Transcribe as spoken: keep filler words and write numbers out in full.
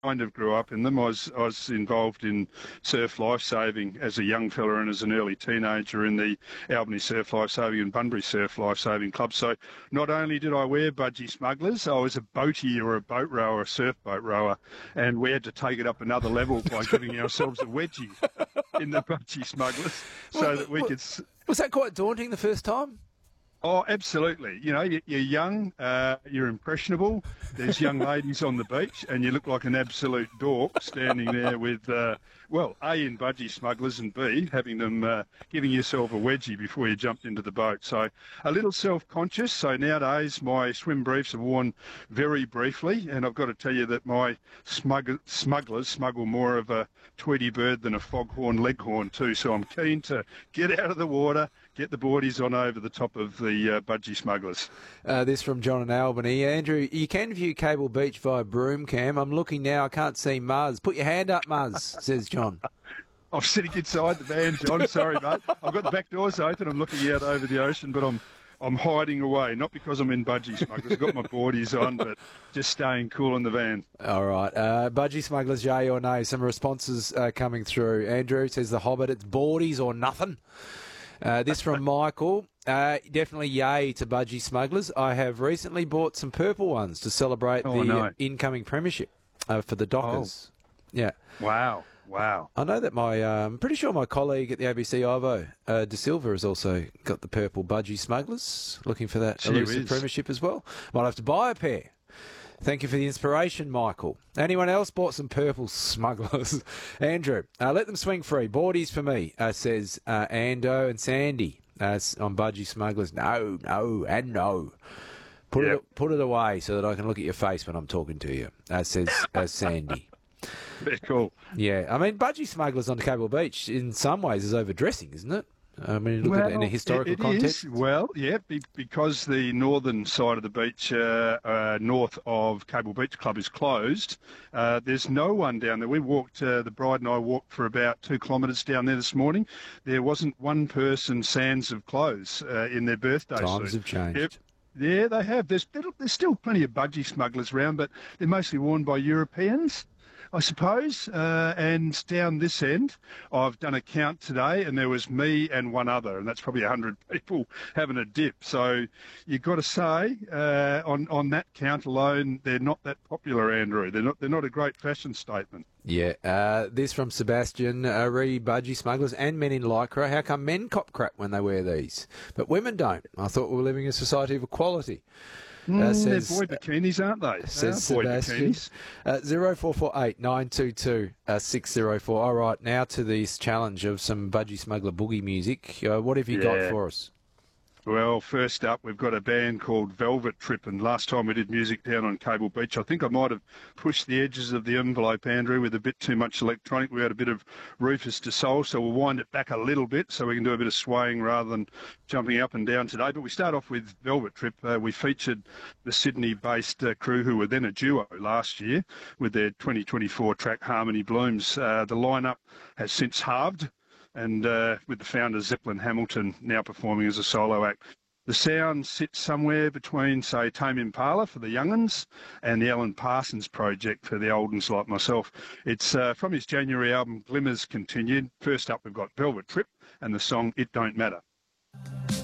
kind of grew up in them. I was I was involved in surf lifesaving as a young fella and as an early teenager in the Albany Surf Lifesaving and Bunbury Surf Lifesaving Club. So not only did I wear budgie smugglers, I was a boatie or a boat rower, a surf boat rower, and we had to take it up another level by giving ourselves a wedgie in the budgie smugglers so Well, that we well, could... s- Was that quite daunting the first time? Oh, absolutely. You know, you- you're young, uh, you're impressionable. There's young ladies on the beach, and you look like an absolute dork standing there with, uh, well, A, in budgie smugglers, and B, having them uh, giving yourself a wedgie before you jumped into the boat. So a little self-conscious. So nowadays, my swim briefs are worn very briefly, and I've got to tell you that my smugg- smugglers smuggle more of a Tweety bird than a foghorn leghorn too. So I'm keen to get out of the water, get the boardies on over the top of the uh, budgie smugglers. Uh, this from John in Albany. Andrew, you can view Cable Beach via Broomcam. I'm looking now. I can't see Muzz. Put your hand up, Muzz, says John. I'm sitting inside the van, John. Sorry, mate. I've got the back doors open. I'm looking out over the ocean, but I'm I'm hiding away. Not because I'm in budgie smugglers. I've got my boardies on, but just staying cool in the van. All right. Uh, budgie smugglers, yay or nay? Some responses uh, coming through. Andrew says The Hobbit, it's boardies or nothing. Uh, this from Michael. Uh, definitely yay to budgie smugglers. I have recently bought some purple ones to celebrate Oh, the no. uh, incoming premiership uh, for the Dockers. Yeah. Wow. Wow. I know that my, uh, I'm pretty sure my colleague at the A B C Ivo, uh, De Silva, has also got the purple budgie smugglers, looking for that Gee elusive whiz. premiership as well. Might have to buy a pair. Thank you for the inspiration, Michael. Anyone else bought some purple smugglers? Andrew, uh, let them swing free. Boardies for me, uh, says uh, Ando and Sandy uh, on budgie smugglers. No, no, and no. Put Yep. it put it away so that I can look at your face when I'm talking to you, uh, says uh, Sandy. Very cool. Yeah, I mean, budgie smugglers on Cable Beach in some ways is overdressing, isn't it? I mean, look at it in a historical it, it context. is. Well, yeah, be, because the northern side of the beach, uh, uh, north of Cable Beach Club, is closed. Uh, there's no one down there. We walked, uh, the bride and I walked for about two kilometres down there this morning. There wasn't one person sans of clothes uh, in their birthday Times suit. have changed. Yep. Yeah, they have. There's there's still plenty of budgie smugglers around, but they're mostly worn by Europeans, I suppose. Uh, and down this end, I've done a count today, and there was me and one other, and that's probably one hundred people having a dip. So you've got to say, uh, on on that count alone, they're not that popular, Andrew. They're not they're not a great fashion statement. Yeah, uh, this from Sebastian, uh, re budgie smugglers and men in lycra. How come men cop crap when they wear these, but women don't? I thought we were living in a society of equality. Uh, Mm, says, they're boy bikinis, aren't they? says They are boy Sebastian. bikinis. Uh, zero four four eight nine two two six zero four. All right, now to this challenge of some budgie smuggler boogie music. Uh, what have you got Yeah. for us? Well, first up, we've got a band called Velvet Trip, and last time we did music down on Cable Beach, I think I might have pushed the edges of the envelope, Andrew, with a bit too much electronic. We had a bit of Rufus Du Sol, so we'll wind it back a little bit so we can do a bit of swaying rather than jumping up and down today. But we start off with Velvet Trip. Uh, we featured the Sydney-based uh, crew who were then a duo last year with their twenty twenty-four track Harmony Blooms. Uh, the lineup has since halved, and uh, with the founder Zeppelin Hamilton now performing as a solo act. The sound sits somewhere between, say, Tame Impala for the young'uns and the Alan Parsons Project for the old'uns like myself. It's uh, from his January album, Glimmers Continued. First up, we've got Velvet Trip and the song It Don't Matter.